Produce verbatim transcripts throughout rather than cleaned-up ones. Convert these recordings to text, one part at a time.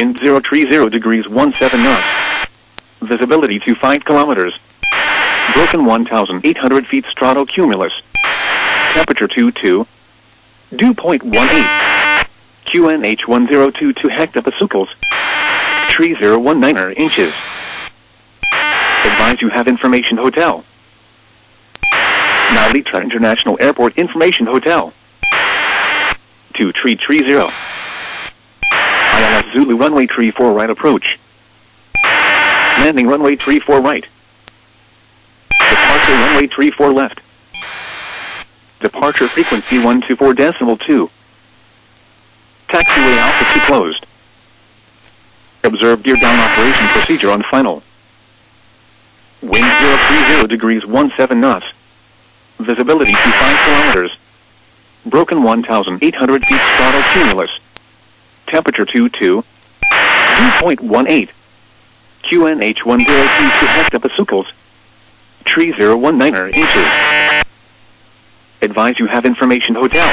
Wind zero three zero degrees one seven knots. Visibility to five kilometers. Broken one thousand eight hundred feet stratocumulus. Temperature two two. Dew point one eight. Q N H one zero two two hectopascals. three zero one nine inches. Advise you have information hotel. Narita International Airport Information Hotel. two three three zero. I L S Zulu runway three four right approach. Landing runway three four right. Departure runway three four left. Departure frequency one two four decimal two. Taxiway Alpha two closed. Observe gear down operation procedure on final. Wind zero three zero degrees one seven knots. Visibility to five kilometers. Broken one thousand eight hundred feet stratocumulus. Temperature two two. Dew point one eight. Q N H one zero two two hectopascals. three zero one nine inches. Advise you have information hotel.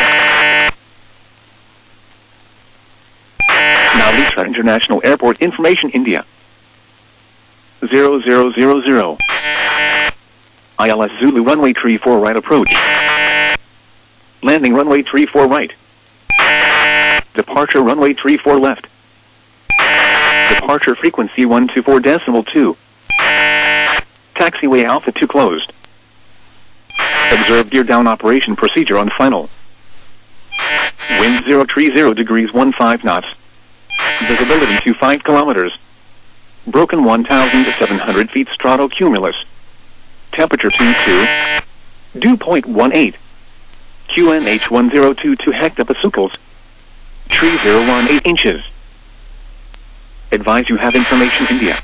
Narita International Airport Information India. zero zero zero zero. I L S Zulu runway three four right approach. Landing runway three four right. Departure runway three four left. Departure frequency one two four decimal two. Taxiway Alpha two closed. Observe gear down operation procedure on final. Wind zero three zero degrees one five knots. Visibility to five kilometers. Broken one thousand seven hundred feet stratocumulus. Temperature two two. Dew point one eight. Q N H one zero two two hectopascals. three zero one eight inches. Advise you have information India.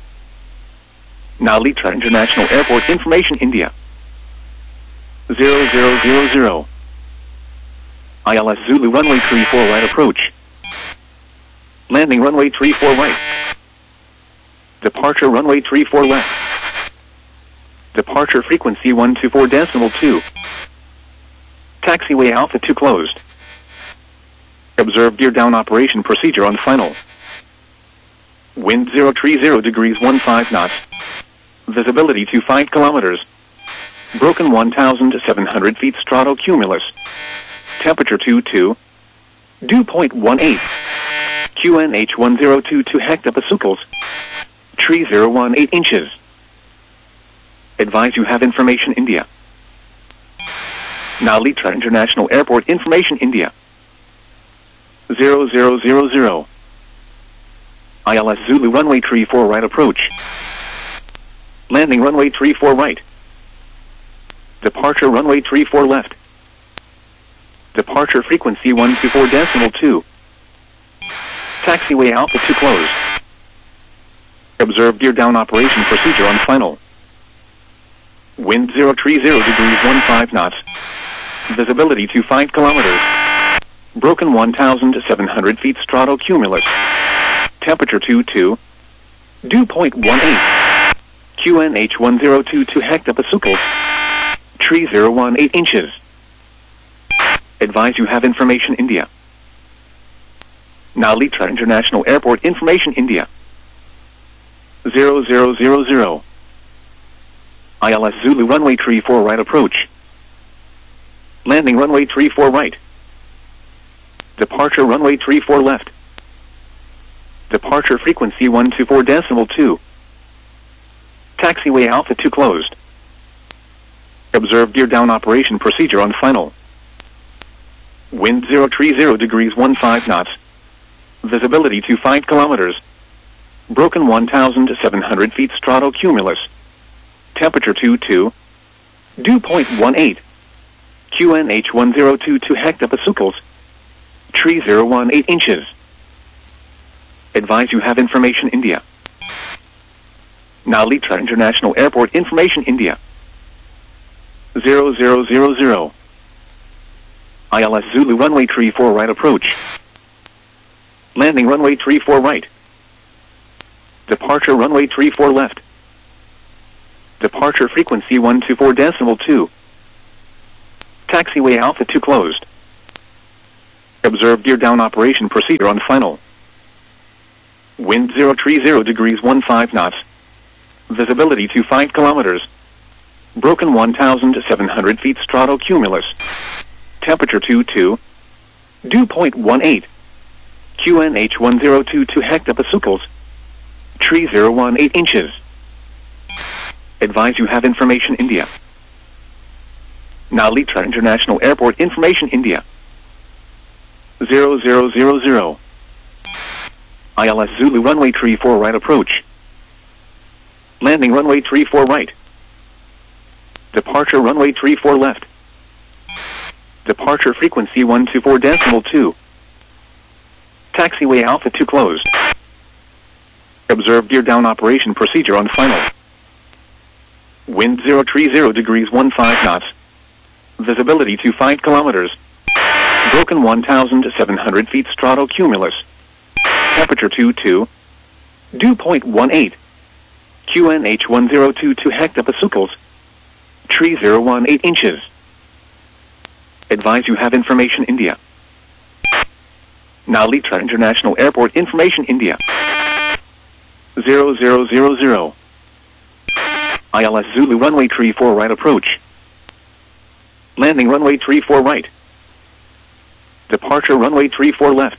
Narita International Airport Information India. zero zero zero zero. I L S Zulu runway three four right approach. Landing runway three four right. Departure runway three four left. Departure frequency one two four decimal two. Taxiway Alpha two closed. Observe gear down operation procedure on final. Wind zero three zero degrees one five knots. Visibility to five kilometers. Broken one thousand seven hundred feet stratocumulus. Temperature two two. Dew point one eight. Q N H one zero two two hectopascals. three zero one eight inches. Advise you have information India. Narita International Airport Information India. zero zero zero zero. I L S Zulu runway three four right approach. Landing runway three four right. Departure runway three four left. Departure frequency one two four decimal two. Taxiway Alpha two closed. Observe gear down operation procedure on final. Wind zero three zero degrees one five knots. Visibility to five kilometers. Broken one thousand seven hundred feet stratocumulus. Temperature two two. Dew point one eight. Q N H one zero two two hectopascals. three zero one eight inches. Advise you have information India. Narita International Airport Information India. zero zero zero zero. I L S Zulu runway three four right approach. Landing runway three four right. Departure runway three four left. Departure frequency one two four decimal two. Taxiway Alpha two closed. Observe gear down operation procedure on final. Wind zero three zero degrees one five knots. Visibility to five kilometers. Broken one thousand seven hundred feet stratocumulus. Temperature two two. Dew point one eight. Q N H one zero two two hectopascals. three zero one eight inches. Advise you have information India. Narita International Airport Information India. zero zero zero zero. I L S Zulu runway three four right approach. Landing runway three four right. Departure runway three four left. Departure frequency one two four decimal two. Taxiway Alpha two closed. Observe gear down operation procedure on final. Wind zero three zero degrees one five knots. Visibility to five kilometers. Broken one thousand seven hundred feet stratocumulus. Temperature two two. Dew point one eight. Q N H one zero two two hectopascals. Tree zero one eight inches. Advise you have information India. Nalitra International Airport information India. zero zero zero zero. I L S Zulu runway three four right approach. Landing runway three four right. Departure runway three four left. Departure frequency one two four decimal two. Taxiway Alpha two closed. Observe gear down operation procedure on final. Wind zero three zero degrees one five knots. Visibility to five kilometers. Broken one thousand seven hundred feet stratocumulus. Temperature two two. Dew point one eight. Q N H one zero two two hectopascals. Tree zero one eight inches. Advise you have information India. Nalitra International Airport information India. zero zero zero zero. I L S Zulu runway three four right approach. Landing runway three four right. Departure runway three four left.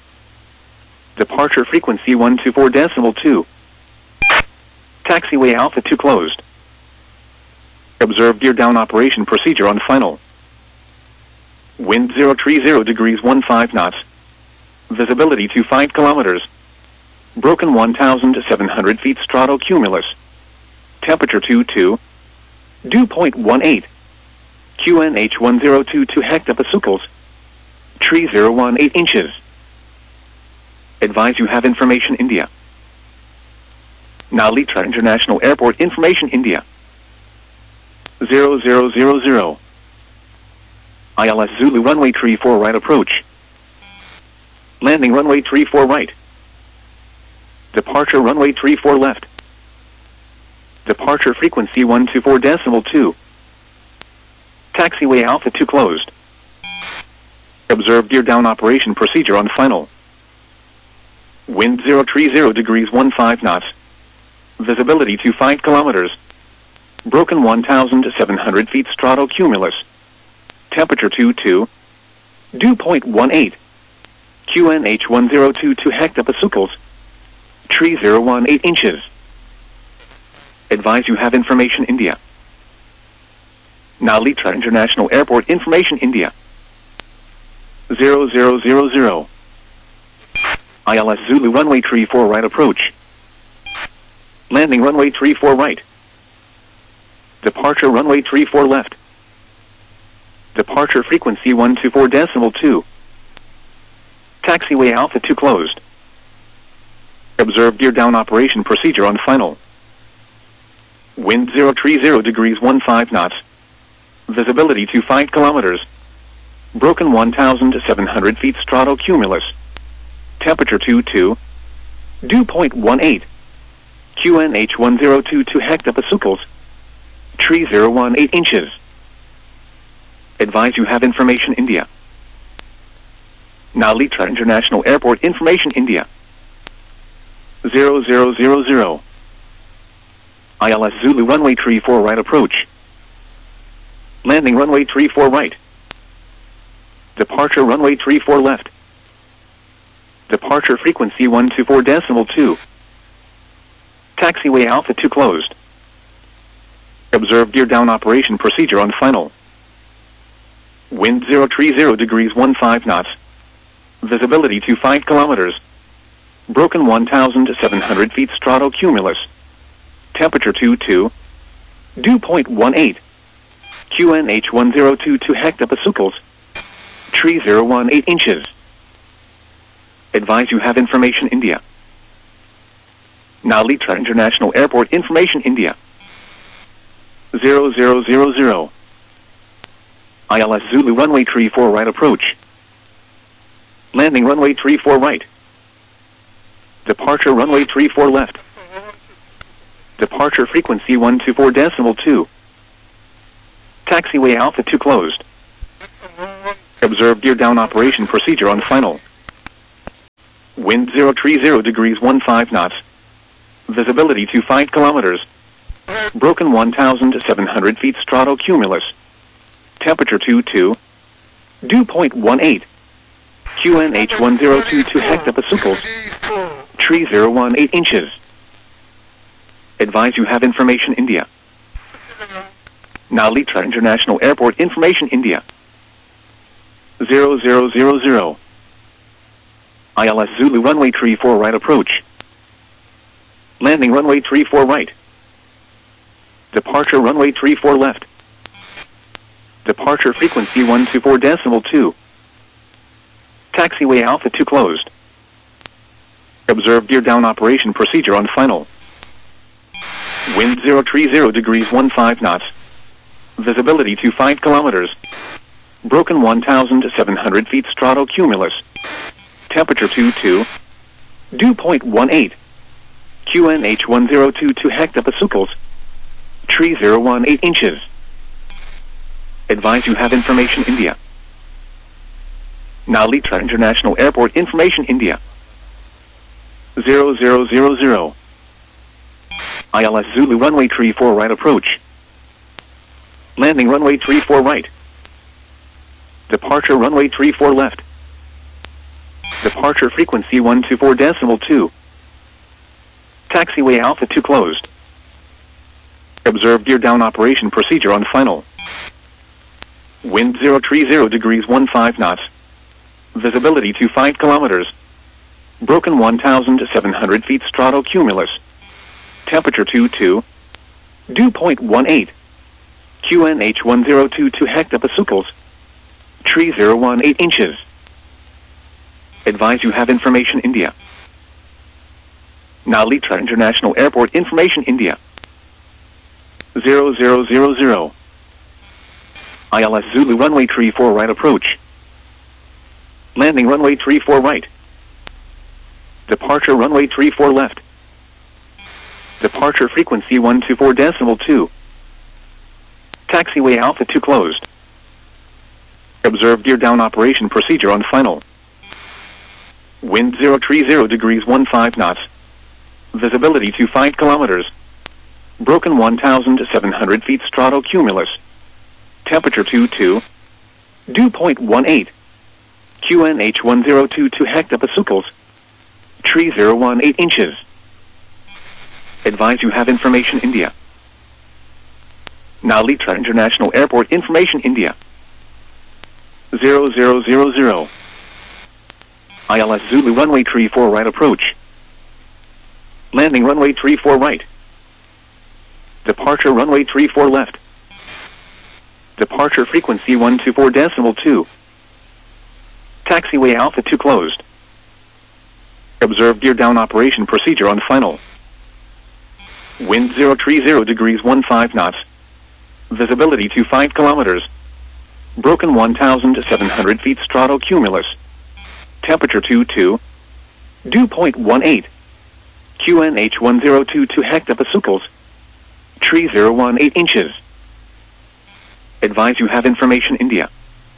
Departure frequency one two four decimal two. Taxiway Alpha two closed. Observe gear down operation procedure on final. Wind zero three zero degrees one five knots. Visibility to five kilometers. Broken one thousand seven hundred feet stratocumulus. Temperature two two. Dew point one eight. Q N H one zero two two hectopascals. Tree zero one eight inches. Advise you have information India. Nalitra International Airport information India. zero zero zero zero. I L S Zulu runway three four right approach. Landing runway three four right. Departure runway three four left. Departure frequency one two four decimal two. Taxiway Alpha two closed. Observe gear down operation procedure on final. Wind zero three zero degrees one five knots. Visibility to five kilometers. Broken one thousand seven hundred feet stratocumulus. Temperature two two. Dew point one eight. Q N H one zero two two hectopascals. Tree zero one eight inches. Advise you have information India. Nalitra International Airport information India. zero zero zero zero. I L S Zulu runway three four right approach. Landing runway three four right. Departure runway three four left. Departure frequency one two four decimal two. Taxiway Alpha two closed. Observe gear down operation procedure on final. Wind zero three zero degrees one five knots. Visibility to five kilometers. Broken one thousand seven hundred feet stratocumulus. Temperature two two. Dew point one eight. Q N H one zero two two hectopascals. Tree zero one eight inches. Advise you have information India. Nalitra International Airport information India. zero zero zero zero. I L S Zulu runway three four right approach. Landing runway three four right. Departure runway three four left. Departure frequency one two four decimal two. Taxiway Alpha two closed. Observe gear down operation procedure on final. Wind zero three zero degrees one five knots. Visibility to five kilometers. Broken one thousand seven hundred feet stratocumulus. Temperature two two. Dew point one eight. Q N H one zero two two hectopascals. Tree zero one eight inches. Advise you have information India. Nalitra International Airport information India. zero zero zero zero. I L S Zulu runway three four right approach. Landing runway three four right. Departure runway three four left. Departure frequency one two four decimal two. Taxiway Alpha two closed. Observe gear down operation procedure on final. Wind zero three zero degrees one five knots. Visibility to five kilometers. Broken one thousand seven hundred feet stratocumulus. Temperature two two. Dew point one eight. Q N H one zero two two hectopascals. Tree zero one eight inches. Advise you have information India. Nalitra International Airport information India. zero zero zero zero. I L S Zulu runway three four right approach. Landing runway three four right. Departure runway three four left. Departure frequency one two four decimal two. Taxiway Alpha two closed. Observe gear down operation procedure on final. Wind zero three zero degrees one five knots. Visibility to five kilometers. Broken one thousand seven hundred feet stratocumulus. Temperature two two. Dew point one eight. Q N H one zero two two hectopascals. Tree zero one eight inches. Advise you have information India. Nalitra International Airport information India. zero zero zero zero. I L S Zulu runway three four right approach. Landing runway three four right. Departure runway three four left. Departure frequency one two four decimal two. Taxiway Alpha two closed. Observe gear down operation procedure on final. Wind zero three zero degrees one five knots. Visibility to five kilometers. Broken one thousand seven hundred feet stratocumulus. Temperature two two. Dew point one eight. Q N H one zero two two hectopascals. Tree zero one eight inches. Advise you have information India. Nalitra International Airport information India. zero zero zero zero. I L S Zulu runway three four right approach. Landing runway three four right. Departure runway three four left. Departure frequency one two four decimal two. Taxiway Alpha two closed. Observe gear down operation procedure on final. Wind zero three zero degrees one five knots. Visibility to five kilometers. Broken one thousand seven hundred feet stratocumulus. Temperature two two. Dew point one eight. Q N H one zero two two hectopascals. Tree zero one eight inches. Advise you have information India. Nalitra International Airport information India. zero zero zero zero. I L S Zulu runway three four right approach. Landing runway three four right. Departure runway three four left. Departure frequency one two four decimal two. Taxiway Alpha two closed. Observe gear down operation procedure on final. Wind zero three zero degrees one five knots. Visibility to five kilometers. Broken one thousand seven hundred feet stratocumulus. Temperature two two. Dew point one eight. Q N H one zero two two hectopascals. Tree zero one eight inches. Advise you have information India.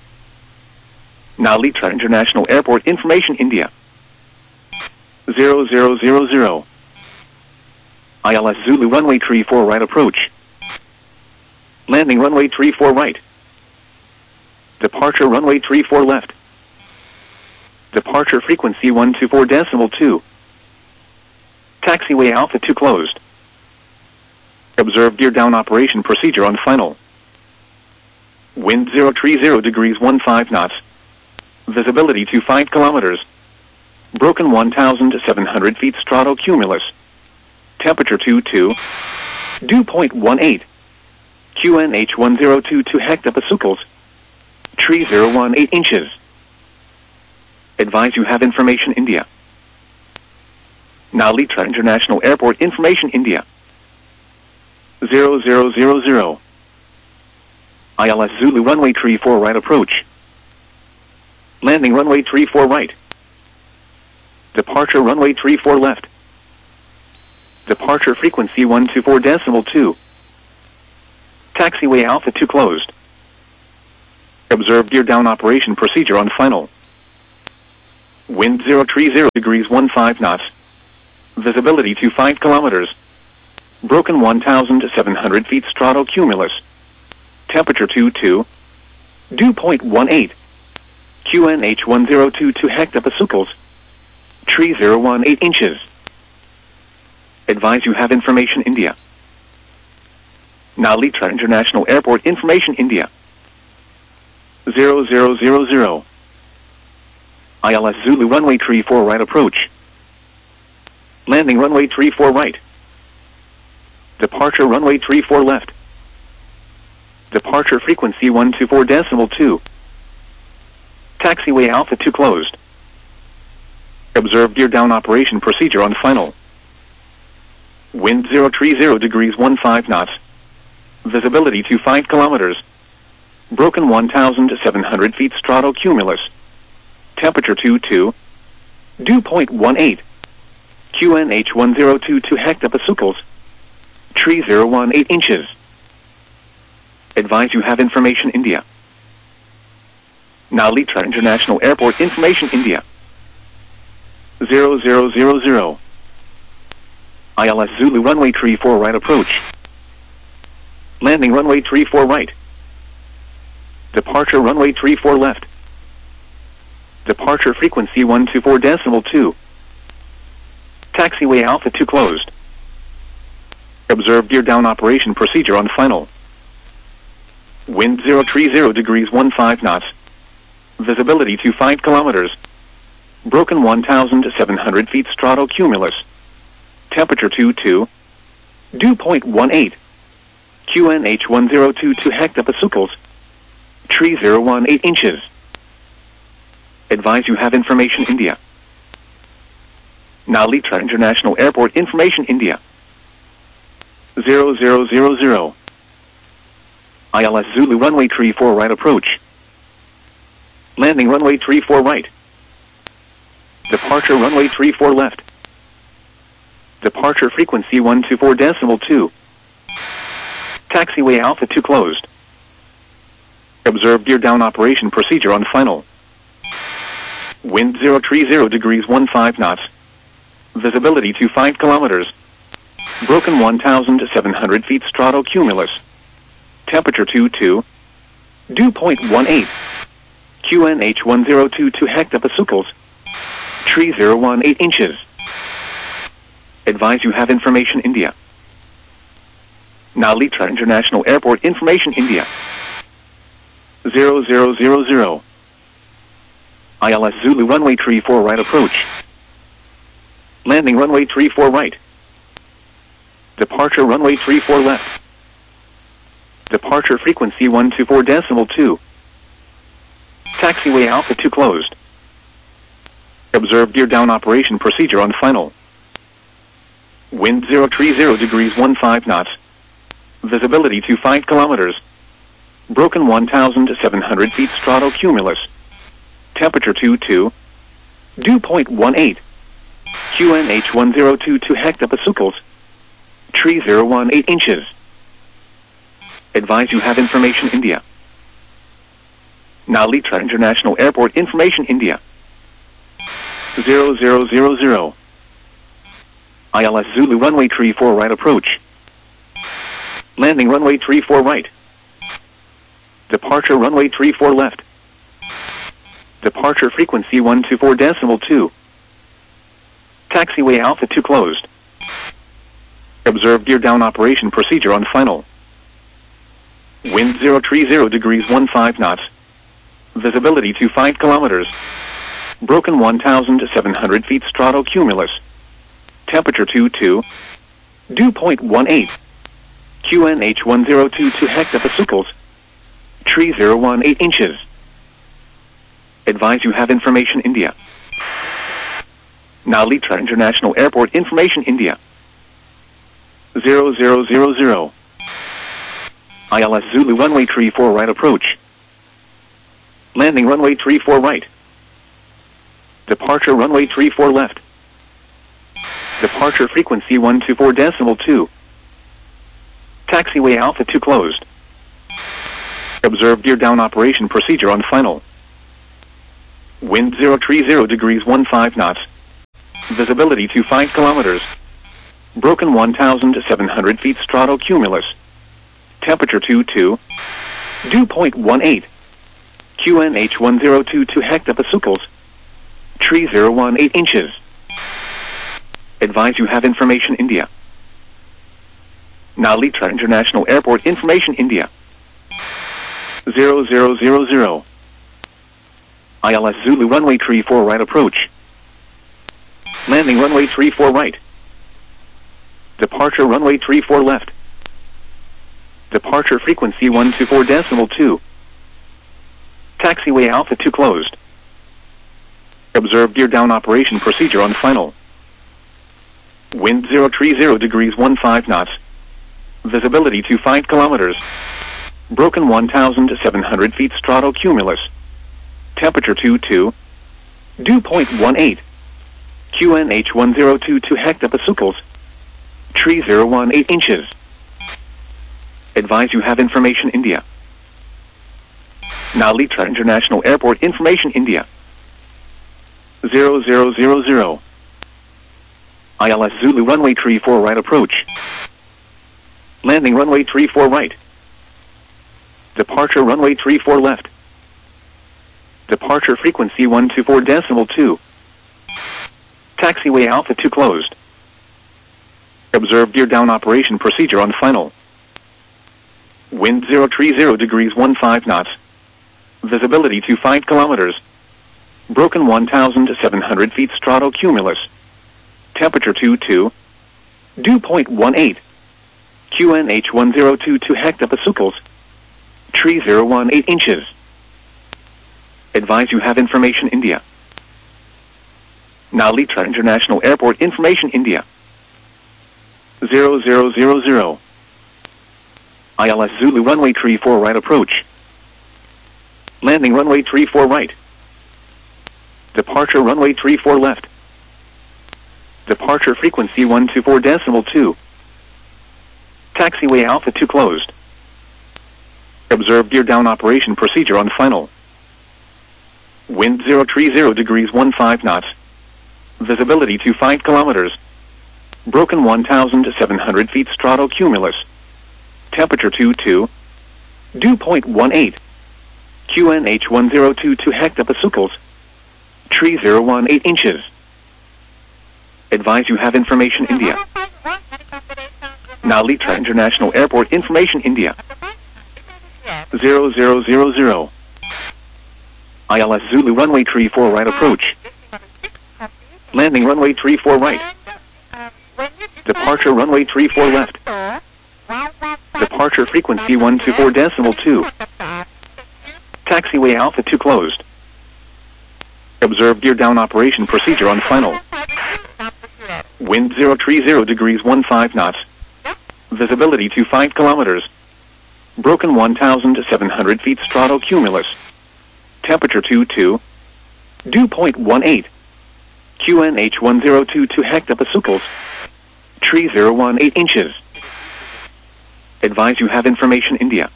Nalitra International Airport information India. zero zero zero zero. I L S Zulu runway three four right approach. Landing runway three four right. Departure runway three four left. Departure frequency one two four decimal two. Taxiway Alpha two closed. Observe gear down operation procedure on final. Wind zero three zero degrees one five knots. Visibility to five kilometers. Broken one thousand seven hundred feet stratocumulus. Temperature two two. Dew point one eight. Q N H one zero two two hectopascals. Tree zero one eight inches. Advise you have information India. Nalitra International Airport information India. zero zero zero zero. I L S Zulu runway three four right approach. Landing runway three four right. Departure runway three four left. Departure frequency one two four decimal two. Taxiway Alpha two closed. Observe gear down operation procedure on final. Wind zero three zero degrees one five knots. Visibility to five kilometers. Broken one thousand seven hundred feet stratocumulus. Temperature two two. Dew point one eight. Q N H one zero two two hectopascals. Tree zero one eight inches. Advise you have information India. Now Litra International Airport information India. zero zero zero zero. I L S Zulu runway three four right approach. Landing runway three four right. Departure runway three four left. Departure frequency one two four decimal two. Taxiway Alpha two closed. Observe gear down operation procedure on final. Wind zero three zero degrees one five knots. Visibility to five kilometers. Broken one thousand seven hundred feet stratocumulus. Temperature two two. Dew point one eight. Q N H one zero two two hectopascals. Tree zero one eight inches. Advise you have information India. Now Litra International Airport information India. zero zero zero zero. I L S Zulu runway three four right approach. Landing runway three four right. Departure runway three four left. Departure frequency one two four decimal two. Taxiway Alpha two closed. Observe gear down operation procedure on final. Wind zero three zero degrees one five knots. Visibility to five kilometers. Broken one thousand seven hundred feet stratocumulus. Temperature two two. Dew point one eight. Q N H one zero two two hectopascals. Tree zero one eight inches. Advise you have information India. Now Litra International Airport information India. zero zero zero zero. I L S Zulu runway three four right approach. Landing runway three four right. Departure runway three four left. Departure frequency one two four decimal two. Taxiway Alpha two closed. Observe gear down operation procedure on final. Wind zero three zero degrees one five knots. Visibility to five kilometers. Broken one thousand seven hundred feet stratocumulus. Temperature two two. Dew point one eight. Q N H one zero two two hectopascals. Tree zero one eight inches. Advise you have information India. Now Litra International Airport information India. zero zero zero zero. I L S Zulu runway three four right approach. Landing runway three four right. Departure runway three four left. Departure frequency one two four decimal two. Taxiway Alpha two closed. Observe gear down operation procedure on final. Wind zero three zero degrees one five knots. Visibility to five kilometers. Broken one thousand seven hundred feet stratocumulus. Temperature two two. Dew point one eight. Q N H one zero two two hectopascals. Tree zero one eight inches. Advise you have information India. Now Litra International Airport information India. zero zero zero zero. I L S Zulu runway three four right approach. Landing runway three four right. Departure runway three four left. Departure frequency one two four decimal two. Taxiway Alpha two closed. Observe gear down operation procedure on final. Wind zero three zero degrees one five knots. Visibility to five kilometers. Broken one thousand seven hundred feet stratocumulus. Temperature two two. Dew point one eight. Q N H one zero two two hectopascals. Tree zero one eight inches. Advise you have information India. Now Litra International Airport information India. zero zero zero zero. I L S Zulu runway three four right approach. Landing runway three four right. Departure runway three four left. Departure frequency one two four decimal two. Taxiway Alpha two closed. Observe gear down operation procedure on final. Wind zero three zero degrees one five knots. Visibility to five kilometers. Broken one thousand seven hundred feet stratocumulus. Temperature two two. Dew point one eight. Q N H one zero two two hectopascals. Tree zero one eight inches. Advise you have information India. Nalita International Airport information India. zero zero zero zero. I L S Zulu runway three four right approach. Landing runway three four right. Departure runway three four left. Departure frequency one two four decimal two. Taxiway Alpha two closed. Observe gear down operation procedure on final. Wind zero three zero degrees one five knots. Visibility to five kilometers. Broken one thousand seven hundred feet stratocumulus. Temperature two two. Dew point one eight. Q N H one zero two two hectopascals. Tree zero one eight inches. Advise you have information India. Nalita International Airport information India. zero zero zero zero. I L S Zulu runway three four right approach. Landing runway three four right. Departure runway three four left. Departure frequency one two four decimal two. Taxiway Alpha two closed. Observe gear down operation procedure on final. Wind zero three zero degrees one five knots. Visibility to five kilometers. Broken one thousand seven hundred feet stratocumulus. Temperature two two. Dew point one eight. Q N H one zero two two hectopascals. Tree zero one eight inches. Advise you have information India. Nalita International Airport information India. zero zero zero zero. I L S Zulu runway three four right approach. Landing runway three four right. Departure runway three four left. Departure frequency one two four decimal two. Taxiway Alpha two closed. Observe gear down operation procedure on final. Wind zero three zero degrees one five knots. Visibility to five kilometers. Broken one thousand seven hundred feet stratocumulus. Temperature two two. Dew point one eight. Q N H one zero two two hectopascals. Tree zero one eight inches. Advise you have information India. Nalita International Airport information India. zero zero zero zero. I L S Zulu runway three four right approach. Landing runway three four right. Departure runway three four left. Departure frequency one two four decimal two. Taxiway Alpha two closed. Observe gear down operation procedure on final. Wind zero three zero degrees one five knots. Visibility to five kilometers. Broken one thousand seven hundred feet stratocumulus. Temperature two two. Dew point one eight. Q N H one zero two two hectopascals. Tree zero one eight inches. Advise you have information India.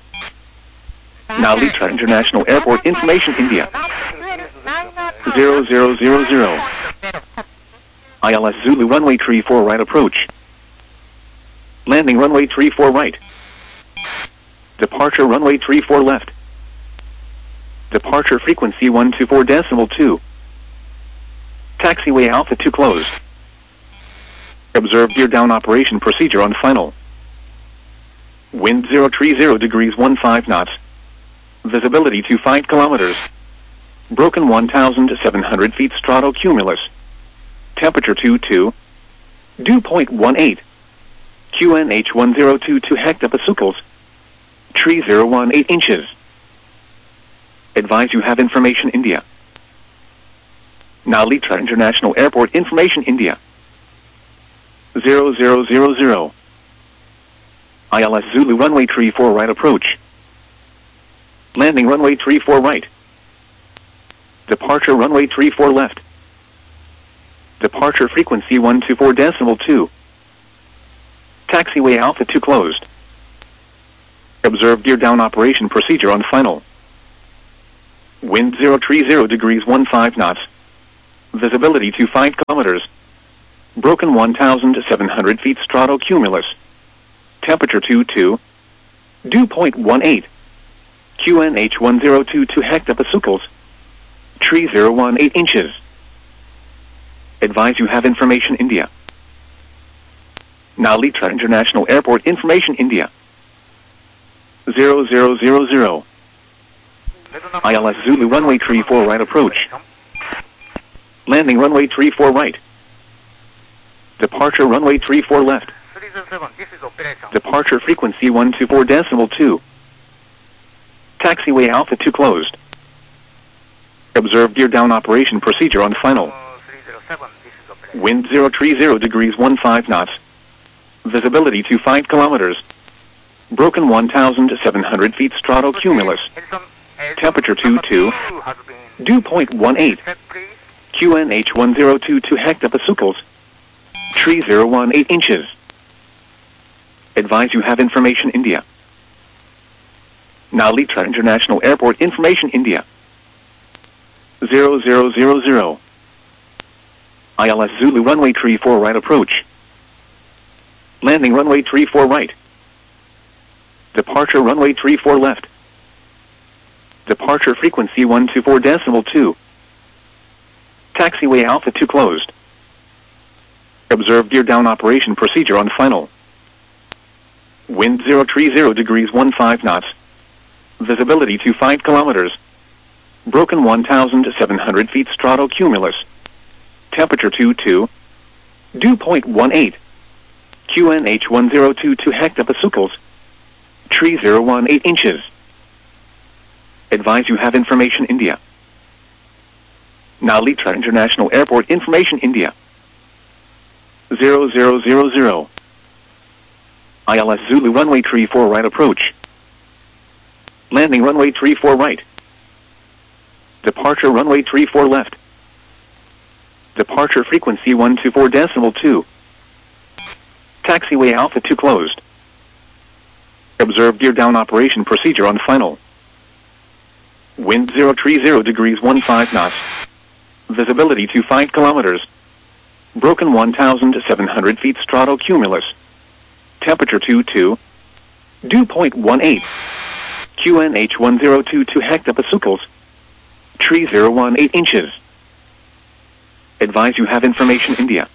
Nalita International Airport information India. zero zero zero zero. I L S Zulu runway three four right approach. Landing runway three four right. Departure runway three four left. Departure frequency one two four decimal two. Taxiway Alpha two closed. Observe gear down operation procedure on final. Wind zero three zero degrees one five knots. Visibility to five kilometers. Broken one thousand seven hundred feet stratocumulus. Temperature two two. Dew point one eight. Q N H one zero two two hectopascals. Tree zero one eight inches. Advise you have information India. Nalita International Airport information India. zero zero zero zero. I L S Zulu runway three four right approach. Landing runway three four right. Departure runway three four left. Departure frequency one two four decimal two. Taxiway Alpha two closed. Observe gear down operation procedure on final. Wind zero three zero degrees fifteen knots. Visibility to five kilometers. Broken one thousand seven hundred feet stratocumulus. Temperature two two. Dew point one eight. Q N H one zero two two hectopascals. Tree zero one eight inches. Advise you have information India. Nalitra International Airport information India. zero zero zero zero. I L S Zulu runway three four right approach. Landing runway three four right. Departure runway three four left. Departure frequency one two four decimal two. Taxiway Alpha two closed. Observe gear down operation procedure on final. Wind zero three zero degrees fifteen knots. Visibility to five kilometers. Broken one thousand seven hundred feet stratocumulus. Temperature two two. Dew point one eight. Q N H one zero two two hectopascals. Tree zero one eight inches. Advise you have information India. Nalitra International Airport information India. zero zero zero zero. I L S Zulu runway three four right approach. Landing runway three four right. Departure runway three four left. Departure frequency one two four decimal two. Taxiway Alpha two closed. Observe gear down operation procedure on final. Wind zero three zero degrees fifteen knots. Visibility to five kilometers. Broken one thousand seven hundred feet stratocumulus. Temperature two two. Dew point one eight. Q N H one zero two two hectopascals. Tree zero one eight inches. Advise you have information India. Nalitra International Airport information India. zero zero zero zero. I L S Zulu runway three four right approach. Landing runway three four right. Departure runway three four left. Departure frequency one two four decimal two. Taxiway Alpha two closed. Observe gear down operation procedure on final. Wind zero three zero degrees fifteen knots. Visibility to five kilometers. Broken one thousand seven hundred feet stratocumulus. Temperature two two. Dew point one eight. Q N H one zero two two hectopascals. Tree zero one eight inches. Advise you have information India.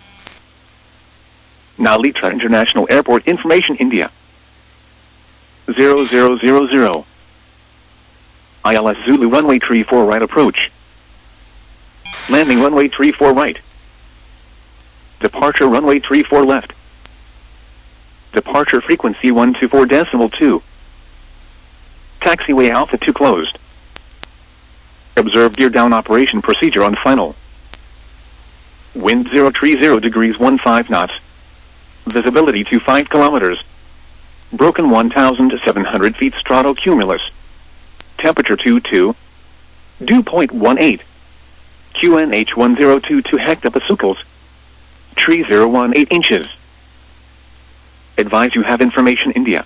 Nalitra International Airport information India. zero zero zero zero. I L S Zulu runway three four right approach. Landing runway three four right. Departure runway three four left. Departure frequency one two four decimal two. Taxiway Alpha two closed. Observe gear down operation procedure on final. Wind zero three zero degrees fifteen knots. Visibility to five kilometers. Broken one thousand seven hundred feet stratocumulus. Temperature two two. Dew point one eight. Q N H one zero two two hectopascals. Tree zero one eight inches. Advise you have information India.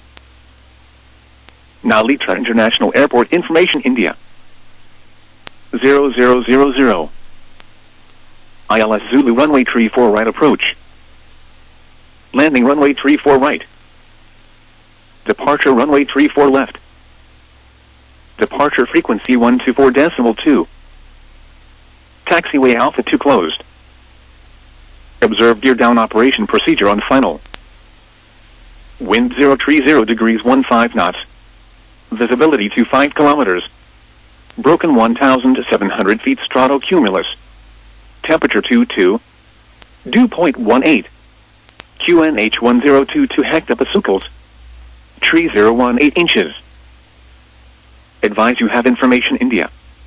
Nalitra International Airport information India. zero zero zero zero. I L S Zulu runway three four right approach. Landing runway three four right. Departure runway three four left. Departure frequency one two four decimal two. Taxiway Alpha two closed. Observe gear down operation procedure on final. Wind zero three zero degrees fifteen knots. Visibility to five kilometers. Broken one thousand seven hundred feet stratocumulus. Temperature two two. Dew point one eight. Q N H one zero two two hectopascals. Tree zero one eight inches. Advise you have information India.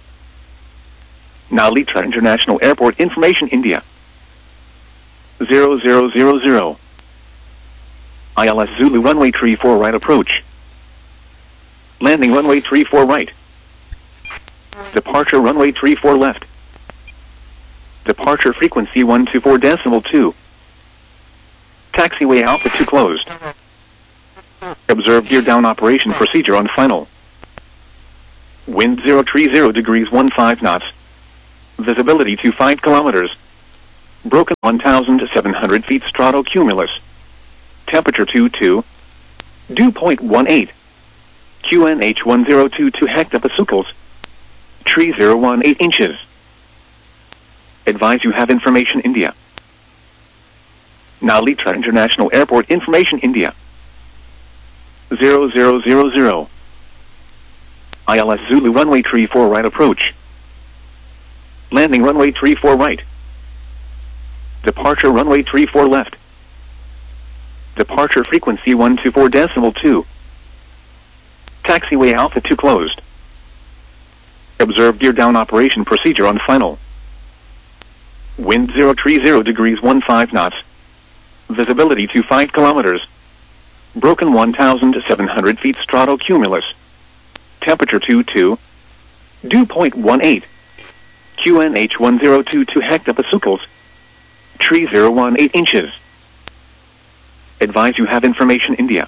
Nalitra International Airport information India. zero zero zero zero. I L S Zulu runway three four right approach. Landing runway three four right. Departure runway three four left. Departure frequency one two four decimal two. Taxiway Alpha two closed. Observe gear down operation procedure on final. Wind zero three zero degrees one five knots. Visibility to five kilometers. Broken one thousand seven hundred feet stratocumulus. Temperature two two. Dew point one eight. Q N H one zero two two hectopascals. Tree zero one eight inches. Advise you have information India. Now Litra International Airport information India. zero zero zero zero. I L S Zulu runway three four right approach. Landing runway three four right. Departure runway three four left. Departure frequency one two four decimal two. Taxiway Alpha two closed. Observe gear down operation procedure on final. Wind zero three zero degrees one five knots. Visibility to five kilometers. Broken one thousand seven hundred feet stratocumulus. Temperature two two. Dew point one eight. Q N H one zero two two hectopascals. Tree zero one eight inches. Advise you have information India.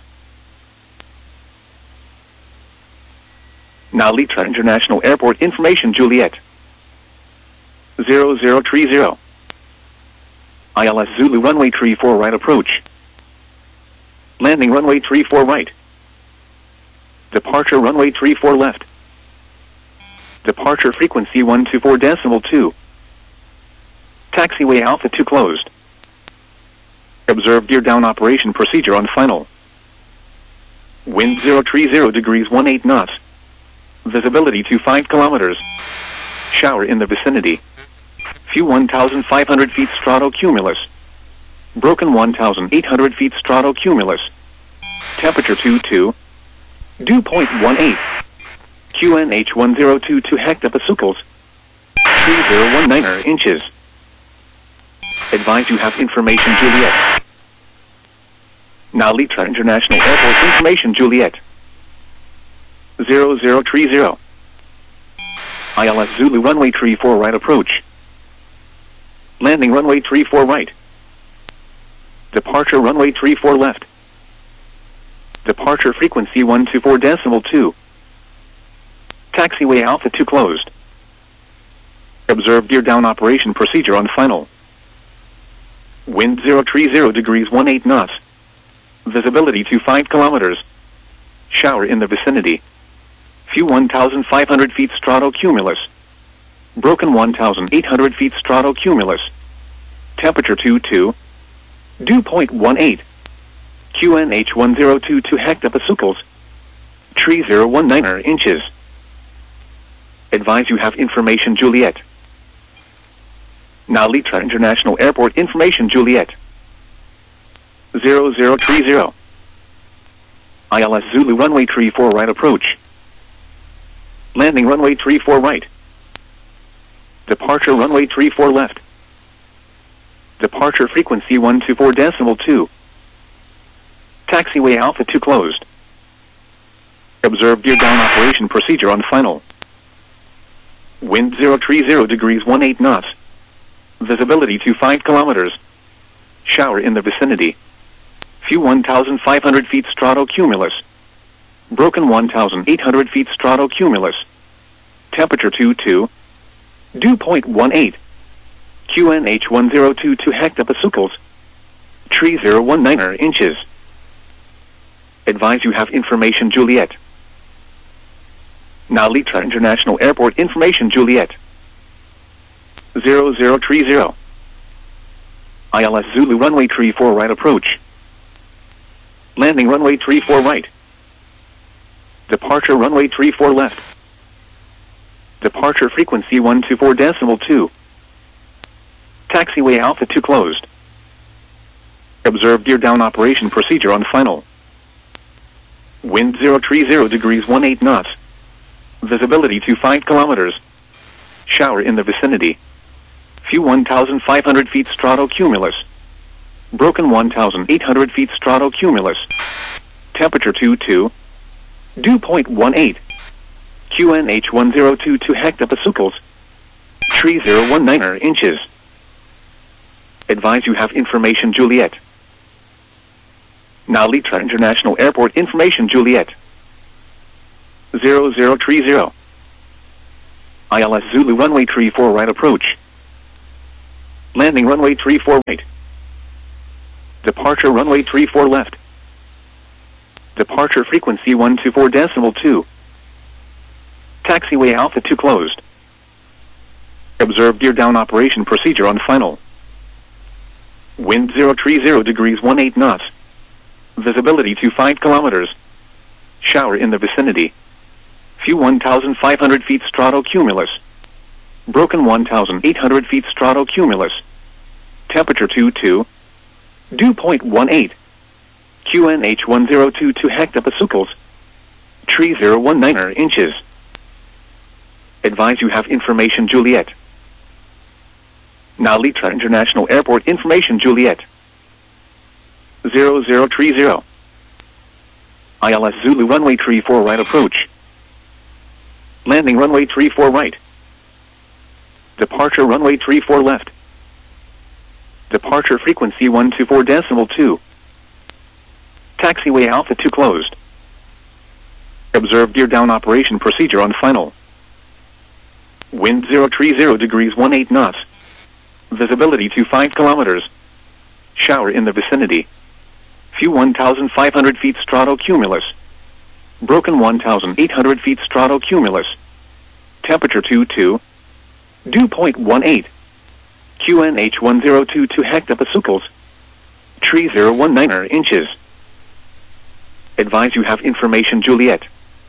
Now Litra International Airport information Juliet. zero zero three zero. I L S Zulu runway three four right approach. Landing runway three four right. Departure runway three four left. Departure frequency one two four decimal two. Taxiway Alpha two closed. Observe gear down operation procedure on final. Wind zero three zero degrees one eight knots. Visibility to five kilometers. Shower in the vicinity. Few one thousand five hundred feet stratocumulus. Broken one thousand eight hundred feet stratocumulus. Temperature two two. Dew point one eight. Q N H one zero two two hectopascals. three zero one nine inches. Advise you have information Juliet. Now Litra International Airport information Juliet. zero zero three zero. I L S Zulu runway three four right approach. Landing runway three four right. Departure runway three four left. Departure frequency one two four decimal two. Taxiway Alpha two closed. Observe gear down operation procedure on final. Wind zero three zero degrees one eight knots. Visibility to five kilometers. Shower in the vicinity. Few one thousand five hundred feet stratocumulus. Broken one thousand eight hundred feet stratocumulus. Temperature two two. Dew point one eight. Q N H one zero two two hectopascals. Tree zero one nine inches. Advise you have information Juliet. Now Litra International Airport information Juliet. zero zero three zero. I L S Zulu runway three four right approach. Landing runway three four right. Departure runway three four left. Departure frequency one two four decimal two. Taxiway Alpha two closed. Observe gear down operation procedure on final. Wind zero three zero degrees one eight knots. Visibility to five kilometers. Shower in the vicinity. Few one thousand five hundred feet stratocumulus. Broken one thousand eight hundred feet stratocumulus. Temperature two two. Dew point one eight. Q N H one zero two two hectopascals. Tree zero one nine inches. Advise you have information Juliet. Now Litra International Airport information Juliet. zero zero three zero. I L S Zulu runway three four right approach. Landing runway three four right. Departure runway three four left. Departure frequency one two four decimal two. Taxiway Alpha two closed. Observe gear down operation procedure on final. Wind zero three zero degrees one eight knots. Visibility to five kilometers. Shower in the vicinity. Few one thousand five hundred feet stratocumulus. Broken one thousand eight hundred feet stratocumulus. Temperature two two. Dew point one eight. Q N H one zero two two hectopascals. Tree zero one nine inches. Advise you have information Juliet. Now Litra International Airport information Juliet. zero zero three zero. I L S Zulu runway three four right approach. Landing runway three four right. Departure runway three four left. Departure frequency one two four decimal two. Taxiway Alpha two closed. Observe gear down operation procedure on final. Wind zero three zero degrees one eight knots. Visibility to five kilometers. Shower in the vicinity. Few one thousand five hundred feet stratocumulus. Broken one thousand eight hundred feet stratocumulus. Temperature two two. Dew point one eight. Q N H one zero two two hectopascals. Tree zero one nine inches. Advise you have information Juliet. Now Litra International Airport information Juliet. zero zero three zero. I L S Zulu runway three four right approach. Landing runway three four right. Departure runway three four left. Departure frequency one two four decimal two. Taxiway Alpha two closed. Observe gear down operation procedure on final. Wind zero three zero degrees one eight knots. Visibility to five kilometers. Shower in the vicinity. Few one thousand five hundred feet stratocumulus. Broken one thousand eight hundred feet stratocumulus. Temperature two two. Dew point one eight. Q N H one zero two two hectopascals. Tree zero one nine inches. Advise you have information Juliet.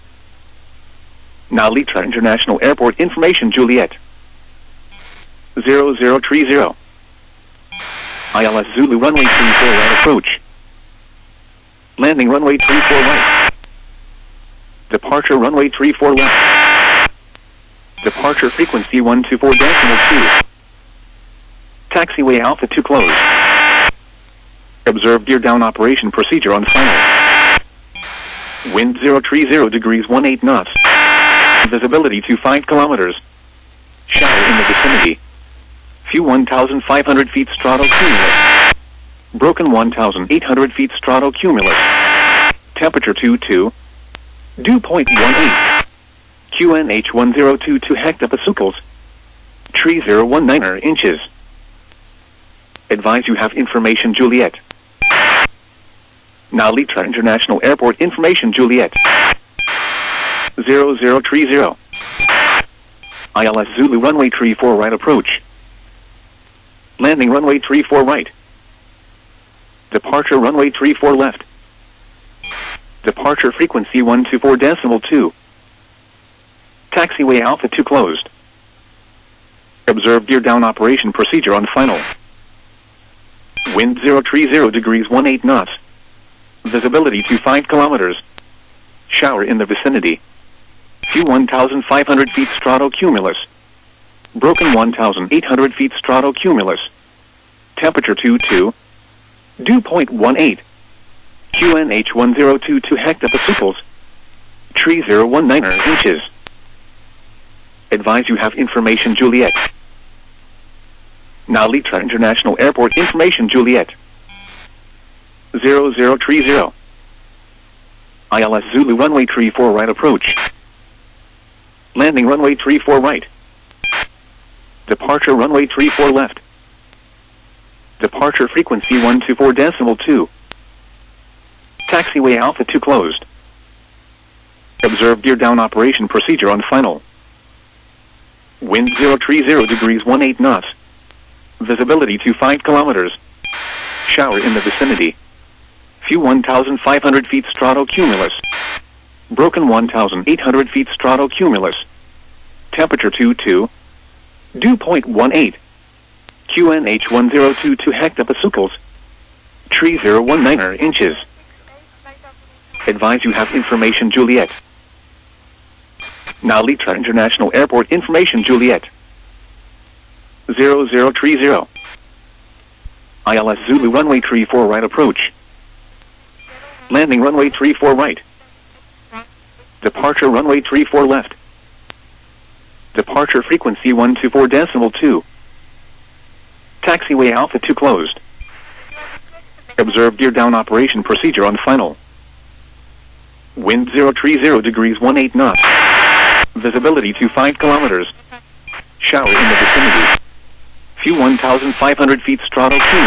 Now Litra International Airport information Juliet. zero zero three zero. I L S Zulu runway three four right approach. Landing runway three four right. Departure runway three four left. Departure frequency one two four decimal two. Taxiway Alpha two closed. Observe gear down operation procedure on final. Wind zero three zero degrees one eight knots. Visibility to five kilometers. Shower in the vicinity. Few one thousand five hundred feet stratocumulus. Broken one thousand eight hundred feet stratocumulus. Temperature two two. Dew point one eight. Q N H one zero two two hectopascals. Tree zero one nine inches. Advise you have information Juliet. Now Litra International Airport information Juliet. zero zero three zero. I L S Zulu runway three four right approach. Landing runway three four right. Departure runway three four left. Departure frequency one two four decimal two. Taxiway Alpha two closed. Observe gear down operation procedure on final. Wind zero three zero degrees one eight knots. Visibility to five kilometers. Shower in the vicinity. Few one thousand five hundred feet stratocumulus. Broken one thousand eight hundred feet stratocumulus. Temperature two two. Dew point one eight. Q N H one zero two two hectopascals. Tree zero one nine inches. Advise you have information Juliet. Now Litra International Airport information Juliet. zero zero three zero. I L S Zulu runway three four right approach. Landing runway three four right. Departure runway three four left. Departure frequency one two four decimal two. Taxiway Alpha two closed. Observe gear down operation procedure on final. Wind zero three zero degrees one eight knots. Visibility to five kilometers. Shower in the vicinity. Few one thousand five hundred feet stratocumulus. Broken one thousand eight hundred feet stratocumulus. Temperature two two. Dew point one eight. Q N H one zero two two hectopascals. Tree zero one nine inches. Advise you have information Juliet. Now Litra International Airport information Juliet. zero zero three zero. I L S Zulu runway three four right approach. Landing runway three four right. Departure runway three four left. Departure frequency one two four decimal two. Taxiway Alpha two closed. Observe gear down operation procedure on final. Wind zero three zero degrees one eight knots. Visibility to five kilometers. Shower in the vicinity. View one thousand five hundred feet straddle two.